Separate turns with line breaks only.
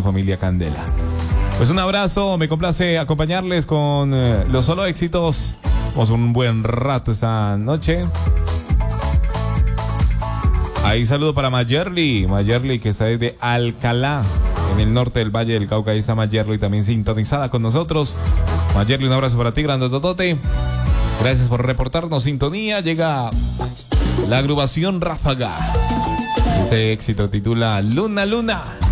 familia Candela. Pues un abrazo, me complace acompañarles con los solo éxitos. Vamos un buen rato esta noche. Ahí saludo para Mayerly que está desde Alcalá, en el norte del Valle del Cauca. Ahí está Mayerly también sintonizada con nosotros. Mayerly, un abrazo para ti, grandototote. Gracias por reportarnos sintonía. Llega la agrupación Ráfaga. Este éxito titula Luna Luna.